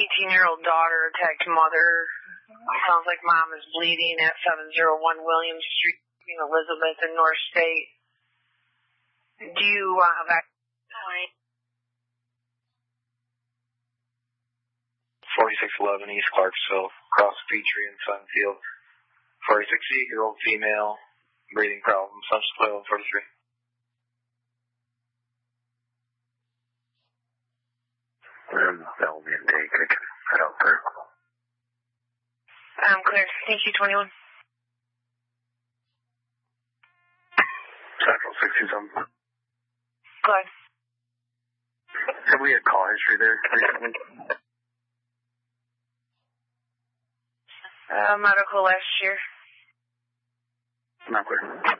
18-year-old daughter attacked mother. Sounds like mom is bleeding at 701 Williams Street in Elizabeth in North State. Do you want a vaccine? 4611 East Clarksville, across Petrie and Sunfield. 46-year-old female, breathing problems, subsequent 43. That'll be a day kitchen. Head out there. I'm clear. Thank you, 21. Central 60-something. Go ahead. Have we had call history there recently? Medical last year. Not clear.